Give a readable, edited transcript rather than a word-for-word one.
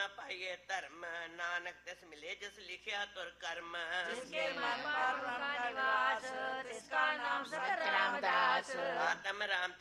ਨਾ ਪਾਈਏ ਧਰਮ, ਨਾਨਕ ਤਿਸ ਮਿਲੇ ਜਿਸ ਲਿਖਿਆ ਤੁਰ ਕਰਮ। जिसके मन पर ब्रह्म का निवास, तिसका नाम सत रामदास। ਆਤਮ ਰਾਮ